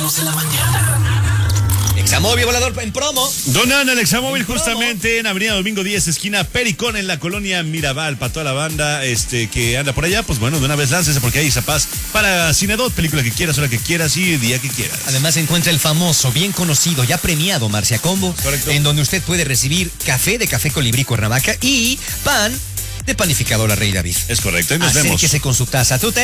Ritmos de la mañana. Examóvil volador en promo. Donando el Examóvil justamente en Avenida Domingo 10, esquina Pericón, en la colonia Mirabal. Para toda la banda que anda por allá, pues bueno, de una vez láncese porque hay zapaz para Cinedot, película que quieras, hora que quieras y día que quieras. Además se encuentra el famoso, bien conocido, ya premiado Marcia Combo, correcto, en donde usted puede recibir café de Café Colibrí Cuernavaca y pan de Panificadora Rey David. Es correcto, y nos vemos. Acérquese con su taza.